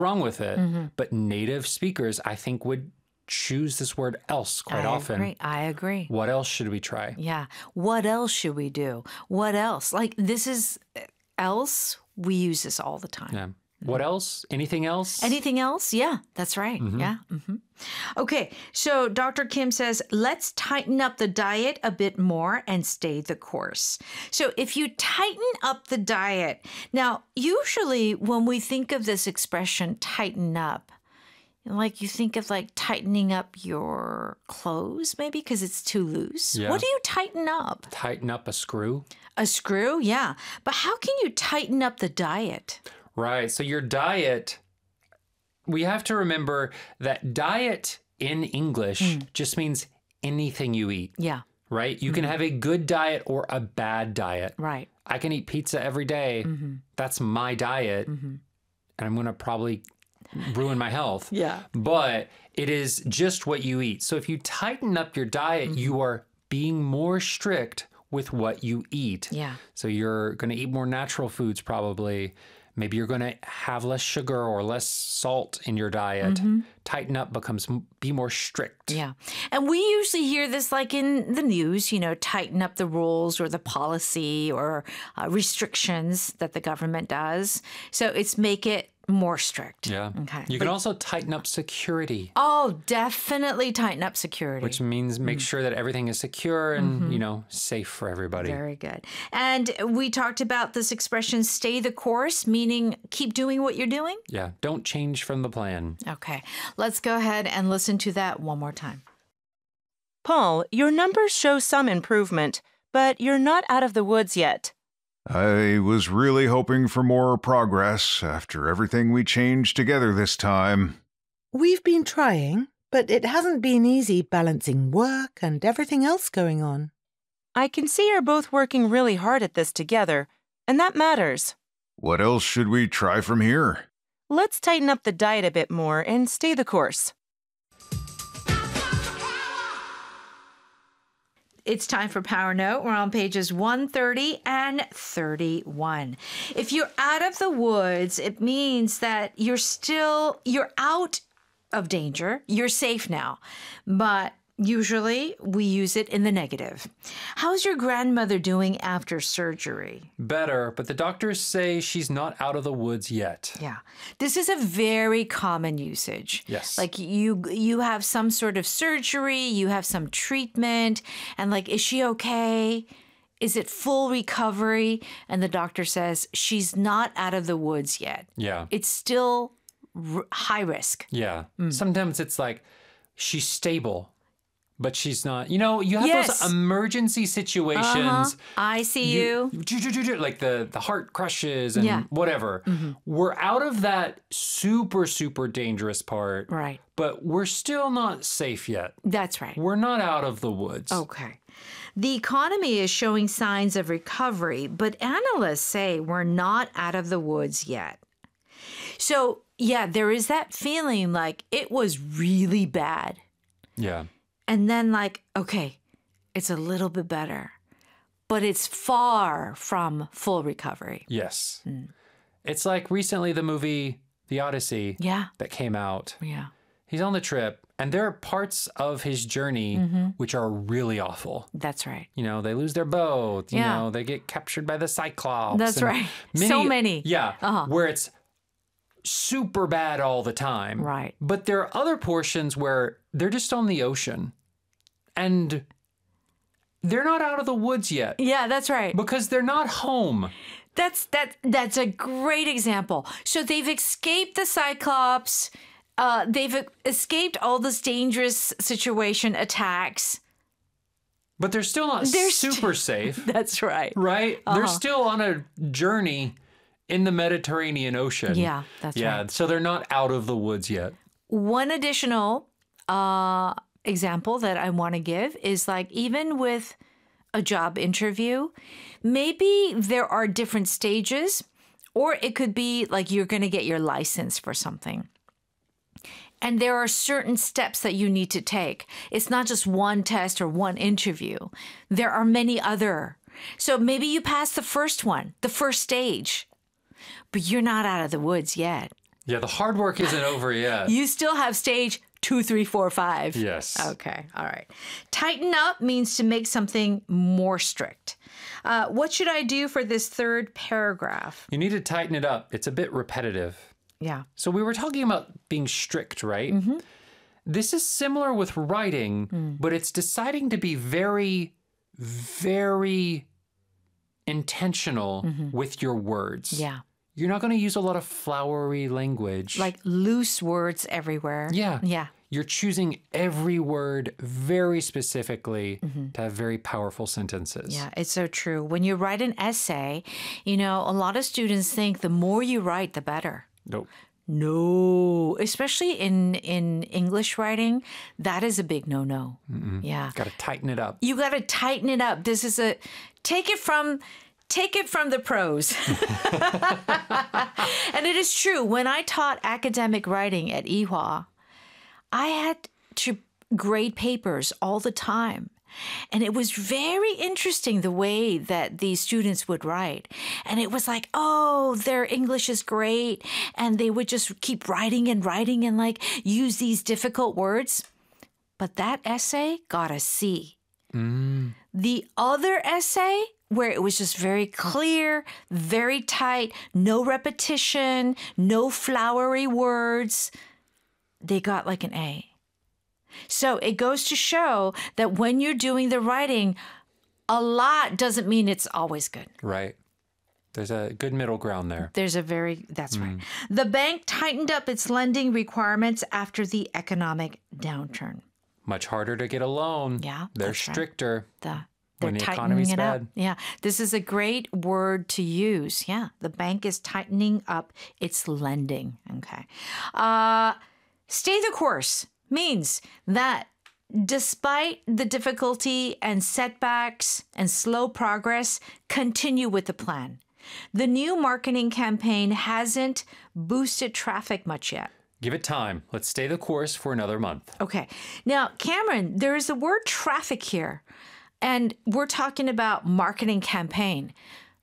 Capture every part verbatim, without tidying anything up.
wrong with it. Mm-hmm. But native speakers, I think, would choose this word else quite I often. agree. I agree. What else should we try? Yeah. What else should we do? What else? Like this is else. We use this all the time. Yeah. What else? Anything else? Anything else? Yeah, that's right. Yeah. hmm Okay. So Doctor Kim says, let's tighten up the diet a bit more and stay the course. So if you tighten up the diet, now, usually when we think of this expression, tighten up, like you think of like tightening up your clothes, maybe because it's too loose. Yeah. What do you tighten up? Tighten up a screw. A screw? Yeah. But how can you tighten up the diet? Right. So your diet, we have to remember that diet in English just means anything you eat, Yeah. right? You can have a good diet or a bad diet. Right. I can eat pizza every day. That's my diet. And I'm going to probably ruin my health. Yeah. But it is just what you eat. So if you tighten up your diet, you are being more strict with what you eat. Yeah. So you're going to eat more natural foods probably. Maybe you're going to have less sugar or less salt in your diet. Tighten up becomes m- be more strict. Yeah. And we usually hear this like in the news, you know, tighten up the rules or the policy or uh, restrictions that the government does. So it's make it more strict. Yeah. Okay. You can also tighten up security, Oh, definitely tighten up security. which means make sure that everything is secure and, you know, safe for everybody. Very good. And we talked about this expression, stay the course, meaning keep doing what you're doing. Yeah. Don't change from the plan. Okay. Let's go ahead and listen to that one more time. Paul, your numbers show some improvement, but you're not out of the woods yet. I was really hoping for more progress after everything we changed together this time. We've been trying, but it hasn't been easy balancing work and everything else going on. I can see you're both working really hard at this together, and that matters. What else should we try from here? Let's tighten up the diet a bit more and stay the course. It's time for Power Note. We're on pages one thirty and thirty-one. If you're out of the woods, it means that you're still, you're out of danger. You're safe now. But usually we use it in the negative. How's your grandmother doing after surgery? Better, but the doctors say she's not out of the woods yet. Yeah. This is a very common usage. Yes. Like you you have some sort of surgery, you have some treatment, and like, is she okay? Is it full recovery? And the doctor says she's not out of the woods yet. Yeah. It's still r- high risk. Yeah. Sometimes it's like she's stable, but she's not. You know, you have Yes. those emergency situations. Uh-huh. I see you. Like the, the heart crushes and Yeah. whatever. We're out of that super, super dangerous part, Right. but we're still not safe yet. That's right. We're not out of the woods. Okay. The economy is showing signs of recovery, but analysts say we're not out of the woods yet. So, yeah, there is that feeling like it was really bad. Yeah. And then, like, okay, it's a little bit better, but it's far from full recovery. Yes. It's like recently the movie The Odyssey Yeah. that came out. Yeah. He's on the trip, and there are parts of his journey which are really awful. That's right. You know, they lose their boat. You Yeah. know, they get captured by the Cyclops. That's and right. So many. Yeah. Uh-huh. Where it's super bad all the time. Right. But there are other portions where they're just on the ocean. And they're not out of the woods yet Yeah, that's right. because they're not home. That's that. That's a great example. So they've escaped the Cyclops. Uh, they've e- escaped all this dangerous situation attacks. But they're still not They're st- super safe, That's right. right? Uh-huh. They're still on a journey in the Mediterranean Ocean. Yeah, that's yeah, right. so they're not out of the woods yet. One additional uh, example that I want to give is like even with a job interview, maybe there are different stages, or it could be like you're going to get your license for something. And there are certain steps that you need to take. It's not just one test or one interview. There are many other. So maybe you pass the first one, the first stage, but you're not out of the woods yet. Yeah, the hard work isn't over yet. You still have stage two, three, four, five. Yes. Okay. All right. Tighten up means to make something more strict. Uh, what should I do for this third paragraph? You need to tighten it up. It's a bit repetitive. Yeah. So we were talking about being strict, right? Mm-hmm. This is similar with writing, mm. but it's deciding to be very, very intentional mm-hmm. with your words. Yeah. You're not going to use a lot of flowery language. Like loose words everywhere. Yeah. Yeah. You're choosing every word very specifically mm-hmm. to have very powerful sentences. Yeah, it's so true. When you write an essay, you know, a lot of students think the more you write, the better. Nope. No, especially in in English writing, that is a big no-no. Mm-mm. Yeah. Got to tighten it up. You got to tighten it up. This is a take it from Take it from the pros. And it is true. When I taught academic writing at Ewha, I had to grade papers all the time. And it was very interesting the way that these students would write. And it was like, oh, their English is great. And they would just keep writing and writing and like use these difficult words. But that essay got a C. Mm. The other essay, where it was just very clear, very tight, no repetition, no flowery words, they got like an A. So it goes to show that when you're doing the writing, a lot doesn't mean it's always good. Right. There's a good middle ground there. There's a very, that's mm. right. The bank tightened up its lending requirements after the economic downturn. Much harder to get a loan. Yeah. They're stricter. Right. The When They're the tightening economy's it bad. up. Yeah. This is a great word to use. Yeah. The bank is tightening up its lending. Okay. Uh, stay the course means that despite the difficulty and setbacks and slow progress, continue with the plan. The new marketing campaign hasn't boosted traffic much yet. Give it time. Let's stay the course for another month. Okay. Now, Cameron, there is the word traffic here. And we're talking about marketing campaign.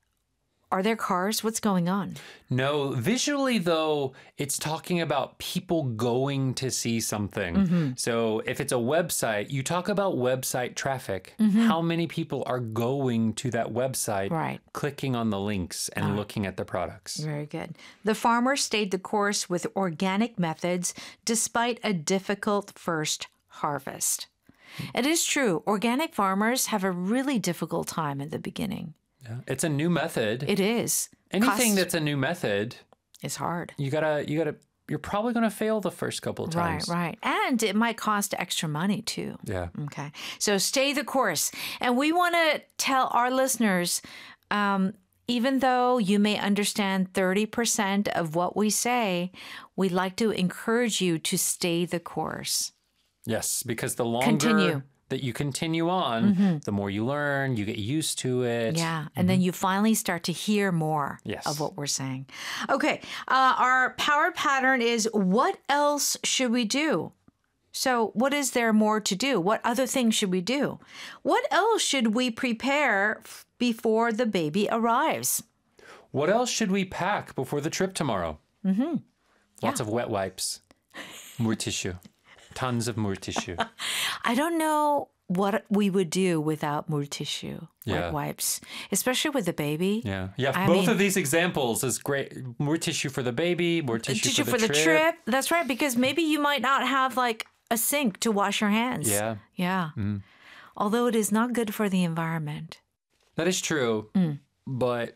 Are there cars? What's going on? No, visually, though, it's talking about people going to see something. Mm-hmm. So if it's a website, you talk about website traffic. Mm-hmm. How many people are going to that website, right. clicking on the links and uh, looking at the products? Very good. The farmer stayed the course with organic methods despite a difficult first harvest. It is true. Organic farmers have a really difficult time at the beginning. Yeah. It's a new method. It is. Anything Cost that's a new method, it's hard. You gotta, you gotta, you're probably gonna fail the first couple of times. Right, right. And it might cost extra money too. Yeah. Okay. So stay the course. And we want to tell our listeners, um, even though you may understand thirty percent of what we say, we'd like to encourage you to stay the course. Yes, because the longer Continue. that you continue on, mm-hmm. the more you learn, you get used to it. Yeah, and mm-hmm. then you finally start to hear more yes. of what we're saying. Okay, uh, our power pattern is what else should we do? So what is there more to do? What other things should we do? What else should we prepare f- before the baby arrives? What else should we pack before the trip tomorrow? Mm-hmm. Lots yeah. of wet wipes, more tissue. Tons of more tissue. I don't know what we would do without more tissue, yeah. wet wipes, especially with the baby. Yeah, yeah. I both mean, of these examples is great. More tissue for the baby, more tissue, tissue for, the, for the trip. trip. That's right, because maybe you might not have like a sink to wash your hands. Yeah, yeah. Mm. Although it is not good for the environment. That is true, mm. but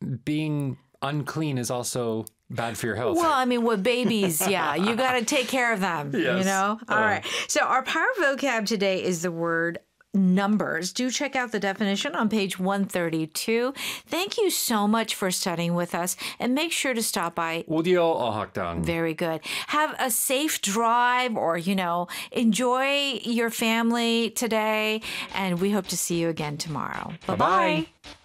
being unclean is also bad for your health. Well, I mean, with babies, yeah, you got to take care of them, yes. you know? All uh. right. So our power vocab today is the word numbers. Do check out the definition on page one thirty-two. Thank you so much for studying with us, and make sure to stop by. Audio Ahakdang. Very good. Have a safe drive, or, you know, enjoy your family today, and we hope to see you again tomorrow. Bye-bye. Bye-bye.